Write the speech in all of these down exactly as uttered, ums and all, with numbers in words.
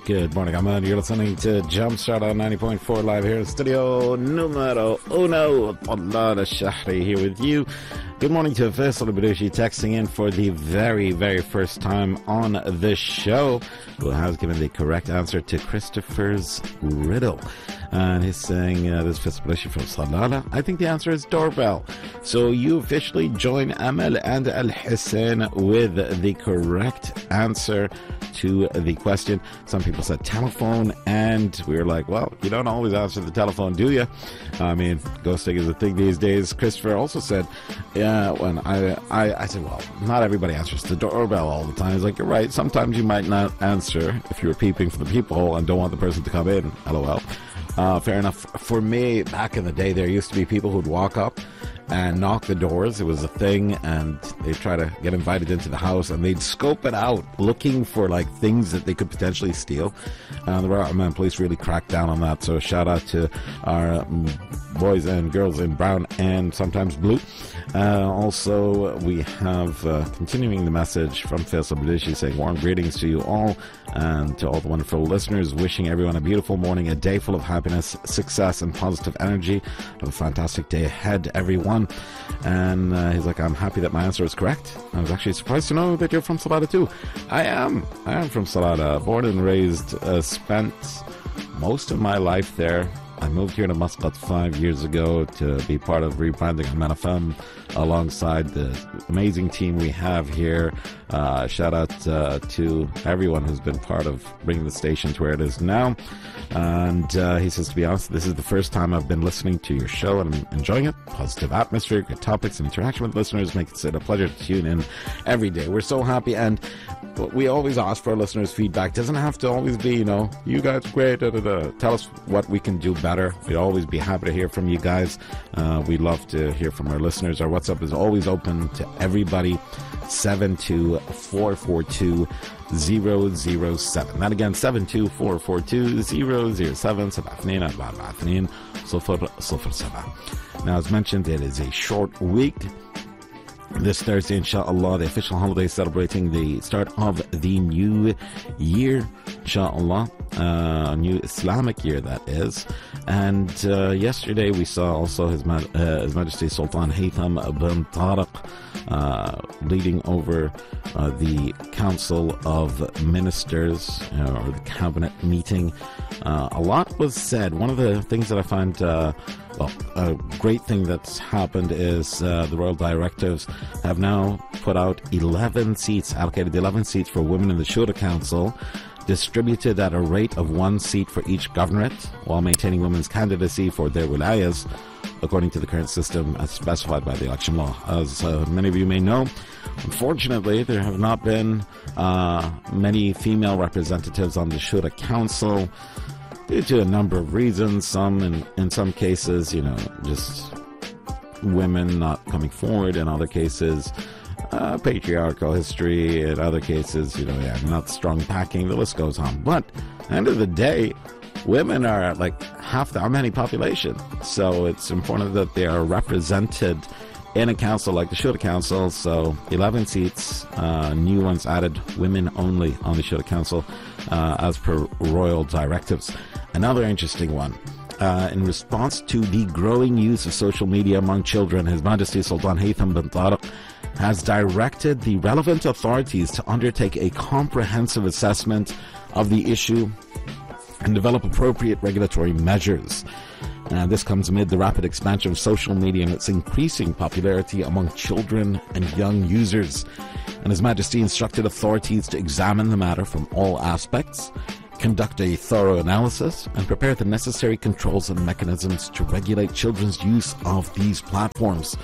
Good morning, Ahmed. You're listening to Jumpstart on ninety point four live here in studio numero uno. Talal Al-Shahri here with you. Good morning to Faisal Al-Balushi texting in for the very, very first time on this show, who has given the correct answer to Christopher's riddle. And he's saying, uh, this is Faisal Al-Balushi from Salalah. I think the answer is doorbell. So you officially join Amal and Al-Hussein with the correct answer to the question. Some people said telephone, and we were like, well, you don't always answer the telephone, do you? I mean, ghosting is a thing these days. Christopher also said, yeah, when I, I, I said, well, not everybody answers the doorbell all the time. He's like, you're right. Sometimes you might not answer if you're peeping for the peephole and don't want the person to come in. LOL. Uh, fair enough. For me, back in the day, there used to be people who'd walk up and knock the doors. It was a thing, and they'd try to get invited into the house, and they'd scope it out, looking for like things that they could potentially steal. Uh, the Rotterdam police really cracked down on that. So shout out to our um, boys and girls in brown and sometimes blue. Uh, also, we have uh, continuing the message from Faisal Al-Balushi saying warm greetings to you all and to all the wonderful listeners, wishing everyone a beautiful morning, a day full of happiness, success and positive energy. Have a fantastic day ahead, everyone. And uh, he's like, I'm happy that my answer is correct. I was actually surprised to know that you're from Salalah too. I am. I am from Salalah, born and raised, uh, spent most of my life there. I moved here to Muscat five years ago to be part of rebranding Aman F M alongside the amazing team we have here. Uh, shout out uh, to everyone who's been part of bringing the station to where it is now. And uh, he says, to be honest, this is the first time I've been listening to your show and I'm enjoying it. Positive atmosphere, good topics, and interaction with listeners makes it a pleasure to tune in every day. We're so happy, and we always ask for our listeners' feedback. It doesn't have to always be, you know, you guys are great, da, da, da. Tell us what we can do better. We'd always be happy to hear from you guys. Uh, we love to hear from our listeners. Our WhatsApp is always open to everybody. seven two four four two zero zero seven. That again, seven two four four two zero zero seven. Now, as mentioned, it is a short week. This Thursday, inshallah, the official holiday celebrating the start of the new year, inshallah, uh, new Islamic year, that is. And uh, yesterday we saw also His, Ma- uh, His Majesty Sultan Haytham bin Tariq uh, leading over uh, the Council of Ministers, uh, or the Cabinet meeting. Uh, a lot was said. One of the things that I find uh, well, a great thing that's happened is uh, the royal directives have now put out eleven seats, allocated eleven seats for women in the Shura Council, distributed at a rate of one seat for each governorate, while maintaining women's candidacy for their wilayas, according to the current system as specified by the election law. As uh, many of you may know, unfortunately, there have not been uh, many female representatives on the Shura Council, due to a number of reasons. Some, in, in some cases, you know, just women not coming forward. In other cases, uh, patriarchal history. In other cases, you know, yeah, not strong packing. The list goes on. But at the end of the day, women are like half the Armenian population. So it's important that they are represented in a council like the Shura Council. So eleven seats, uh, new ones added, women only on the Shura Council, uh, as per royal directives. Another interesting one. Uh, in response to the growing use of social media among children, His Majesty Sultan Haytham bin Tariq has directed the relevant authorities to undertake a comprehensive assessment of the issue and develop appropriate regulatory measures. Uh, this comes amid the rapid expansion of social media and its increasing popularity among children and young users. And His Majesty instructed authorities to examine the matter from all aspects, conduct a thorough analysis, and prepare the necessary controls and mechanisms to regulate children's use of these platforms.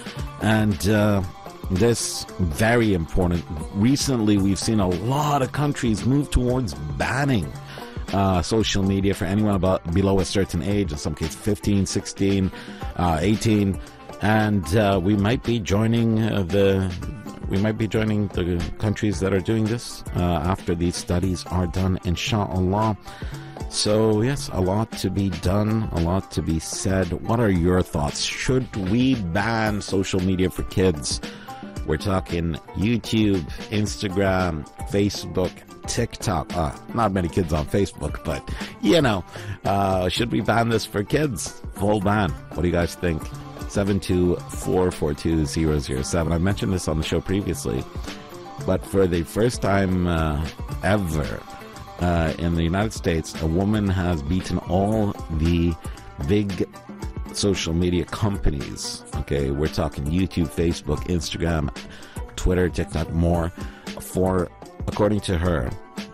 And uh, this, very important. Recently, we've seen a lot of countries move towards banning uh, social media for anyone about below a certain age, in some cases fifteen, sixteen, uh, eighteen. And uh, we might be joining uh, the... We might be joining the countries that are doing this uh, after these studies are done, inshallah. So, yes, a lot to be done, a lot to be said. What are your thoughts? Should we ban social media for kids? We're talking YouTube, Instagram, Facebook, TikTok. Uh, not many kids on Facebook, but, you know, uh, should we ban this for kids? Full ban. What do you guys think? seven two four four two zero zero seven. I mentioned this on the show previously, but for the first time uh, ever uh, in the United States, a woman has beaten all the big social media companies. Okay, we're talking YouTube, Facebook, Instagram, Twitter, TikTok, more, for, according to her,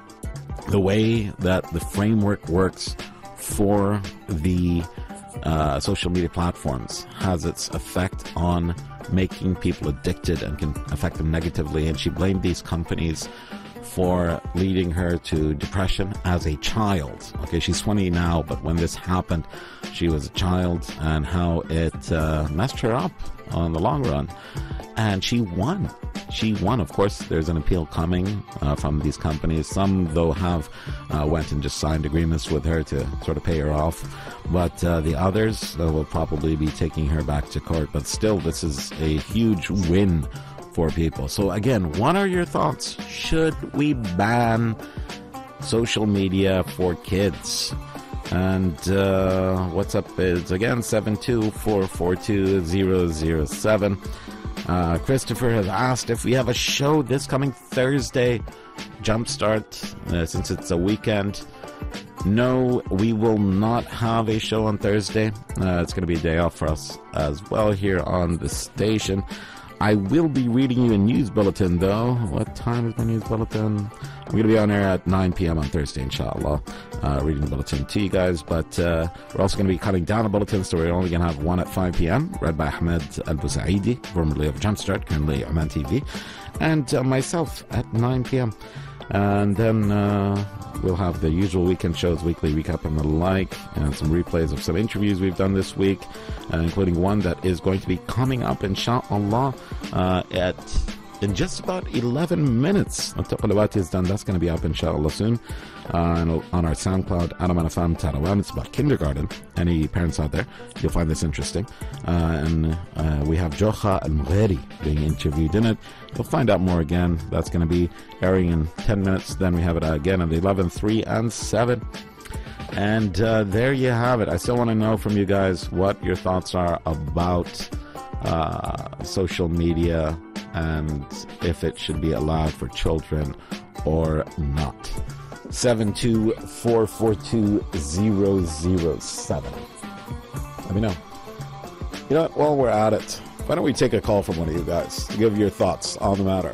the way that the framework works for the uh, social media platforms has its effect on making people addicted and can affect them negatively. And she blamed these companies for leading her to depression as a child. Okay, she's twenty now, but when this happened, she was a child, and how it uh, messed her up on the long run. And she won. She won. Of course, there's an appeal coming uh, from these companies. Some, though, have uh, went and just signed agreements with her to sort of pay her off. But uh, the others uh, will probably be taking her back to court. But still, this is a huge win for people. So again, what are your thoughts? Should we ban social media for kids? And uh, what's up is, again, seven two four four two zero zero seven. Uh, Christopher has asked if we have a show this coming Thursday, Jumpstart, uh, since it's a weekend. No, we will not have a show on Thursday. Uh, it's going to be a day off for us as well here on the station. I will be reading you a news bulletin, though. What time is my news bulletin? I'm going to be on air at nine p.m. on Thursday, inshallah, uh, reading the bulletin to you guys. But uh, we're also going to be cutting down the bulletin, so we're only going to have one at five p.m., read by Ahmed Al-Busaidi, formerly of Jumpstart, currently Oman T V, and uh, myself at nine p.m. And then uh, we'll have the usual weekend shows, weekly recap and the like, and some replays of some interviews we've done this week, uh, including one that is going to be coming up, inshallah, uh, at in just about eleven minutes. Al-Taqalawati is done. That's going to be up, inshallah, soon. Uh, and on our SoundCloud, Adaman F M Tarawan. It's about kindergarten. Any parents out there, you'll find this interesting. Uh, and uh, we have Jocha Al-Mugheri being interviewed in it. You'll find out more again. That's going to be airing in ten minutes. Then we have it again at eleven, three, and seven. And uh, there you have it. I still want to know from you guys what your thoughts are about uh, social media and if it should be allowed for children or not. seven two four four two zero zero seven. Let me know. You know what? While we're at it, why don't we take a call from one of you guys to give your thoughts on the matter?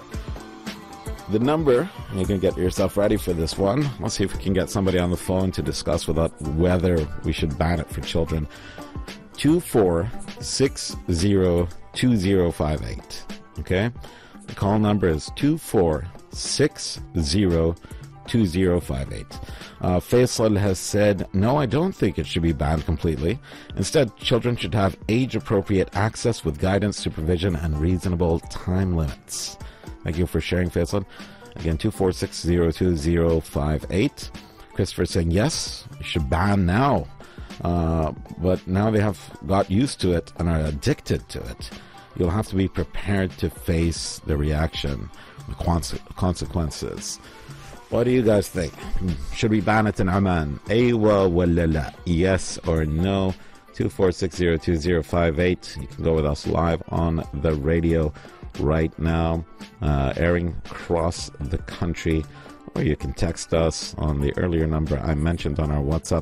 The number, you can get yourself ready for this one. Let's see if we can get somebody on the phone to discuss with us whether we should ban it for children. two four six zero two zero five eight. Okay? The call number is two four six zero two zero five eight. Uh, Faisal has said, no, I don't think it should be banned completely. Instead, children should have age-appropriate access with guidance, supervision, and reasonable time limits. Thank you for sharing, Faisal. Again, two four six zero two zero five eight. Christopher saying, yes, you should ban now. Uh, but now they have got used to it and are addicted to it. You'll have to be prepared to face the reaction, the consequences. What do you guys think? Should we ban it in Oman? Aywa wala la? Yes or no? two four six zero two zero five eight. You can go with us live on the radio right now, uh, airing across the country, or you can text us on the earlier number I mentioned on our WhatsApp.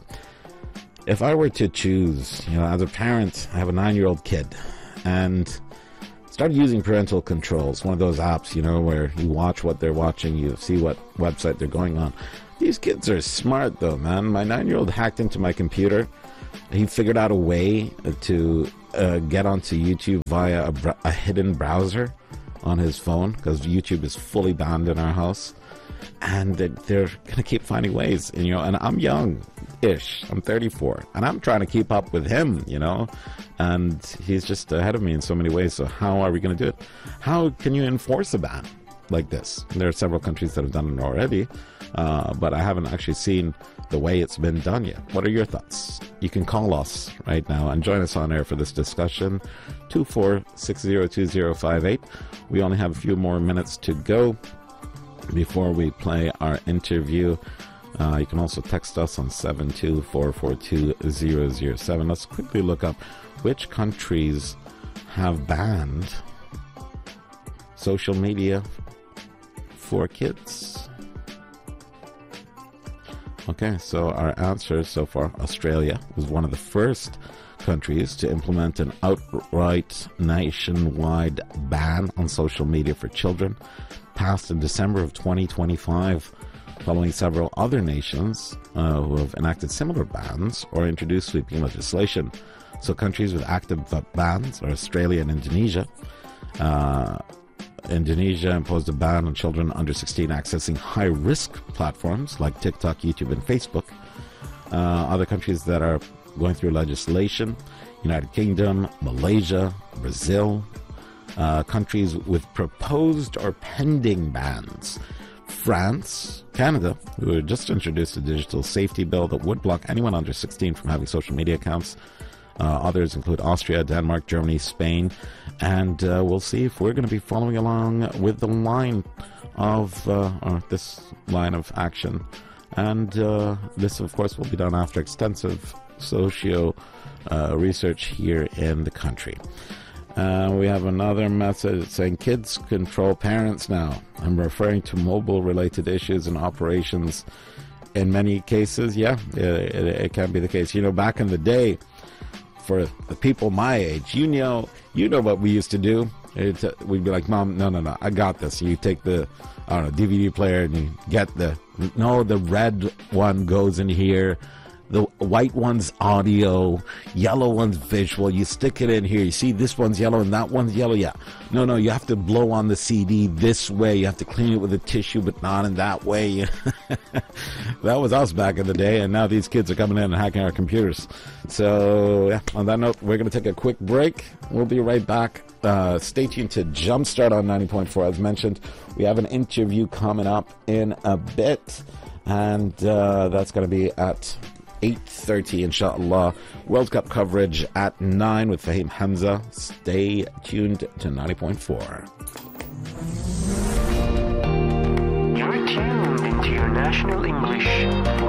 If I were to choose, you know, as a parent, I have a nine-year-old kid, and started using parental controls, one of those apps, you know, where you watch what they're watching, you see what website they're going on. These kids are smart, though, man. My nine-year-old hacked into my computer. He figured out a way to uh, get onto YouTube via a, br- a hidden browser on his phone, because YouTube is fully banned in our house. And they're, they're going to keep finding ways, and, you know, and I'm young-ish. I'm thirty-four, and I'm trying to keep up with him, you know, and he's just ahead of me in so many ways. So how are we going to do it? How can you enforce a ban like this? There are several countries that have done it already, uh, but I haven't actually seen the way it's been done yet. What are your thoughts? You can call us right now and join us on air for this discussion. two four six zero two zero five eight. We only have a few more minutes to go. before we play our interview, uh, you can also text us on seven two four four two zero zero seven. Let's quickly look up which countries have banned social media for kids. Okay, so our answers so far: Australia was one of the first countries to implement an outright nationwide ban on social media for children, passed in December of twenty twenty-five, following several other nations uh, who have enacted similar bans or introduced sweeping legislation. So countries with active bans are Australia and Indonesia. Uh, Indonesia imposed a ban on children under sixteen accessing high-risk platforms like TikTok, YouTube, and Facebook. Uh, other countries that are going through legislation: United Kingdom, Malaysia, Brazil. Uh, countries with proposed or pending bans: France, Canada, who just introduced a digital safety bill that would block anyone under sixteen from having social media accounts. Uh, others include Austria, Denmark, Germany, Spain, and uh, we'll see if we're going to be following along with the line of uh, or this line of action. And uh, this, of course, will be done after extensive socio uh, research here in the country. Uh, we have another message saying kids control parents now. I'm referring to mobile-related issues and operations. In many cases, yeah, it, it, it can be the case. You know, back in the day, for the people my age, you know, you know what we used to do. It, uh, we'd be like, Mom, no, no, no, I got this. You take the, I don't know, D V D player and you get the, no, the red one goes in here. The white one's audio, yellow one's visual. You stick it in here. You see this one's yellow and that one's yellow. Yeah. No, no, you have to blow on the C D this way. You have to clean it with a tissue, but not in that way. That was us back in the day, and now these kids are coming in and hacking our computers. So, yeah, on that note, we're going to take a quick break. We'll be right back. Uh, stay tuned to Jumpstart on ninety point four. As mentioned, we have an interview coming up in a bit, and uh, that's going to be at eight thirty, inshallah. World Cup coverage at nine with Fahim Hamza. Stay tuned to ninety point four. You're tuned into your national English